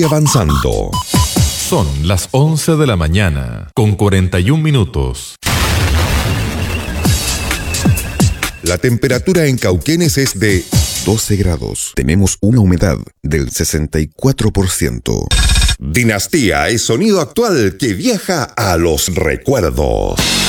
Avanzando. Son las 11 de la mañana, con 41 minutos. La temperatura en Cauquenes es de 12 grados. Tenemos una humedad del 64%. Dinastía es sonido actual que viaja a los recuerdos.